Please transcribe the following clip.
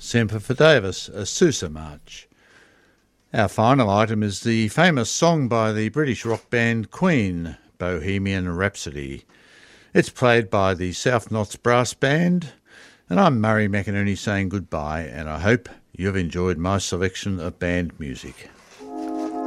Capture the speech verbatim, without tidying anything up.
Semper Fidelis, a Sousa March. Our final item is the famous song by the British rock band Queen, Bohemian Rhapsody. It's played by the South Notts Brass Band, and I'm Murray McInerney saying goodbye, and I hope you've enjoyed my selection of band music.